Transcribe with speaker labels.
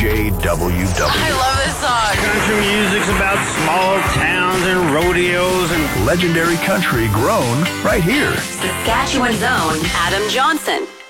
Speaker 1: KJWW.
Speaker 2: I love this song.
Speaker 3: Country music's about small towns and rodeos and
Speaker 1: Legendary country grown right here.
Speaker 2: Saskatchewan's own Adam Johnson.